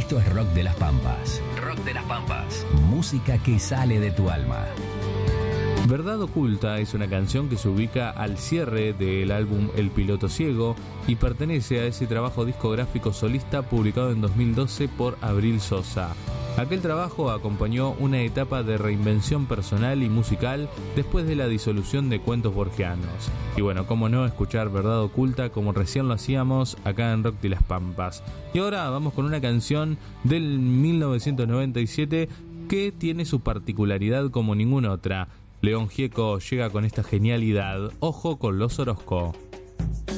Esto es Rock de las Pampas. Rock de las Pampas. Música que sale de tu alma. Verdad Oculta es una canción que se ubica al cierre del álbum El Piloto Ciego y pertenece a ese trabajo discográfico solista publicado en 2012 por Abril Sosa. Aquel trabajo acompañó una etapa de reinvención personal y musical después de la disolución de Cuentos Borgianos. Y bueno, cómo no escuchar Verdad Oculta como recién lo hacíamos acá en Rock de las Pampas. Y ahora vamos con una canción del 1997 que tiene su particularidad como ninguna otra. León Gieco llega con esta genialidad. Ojo con los Orozco.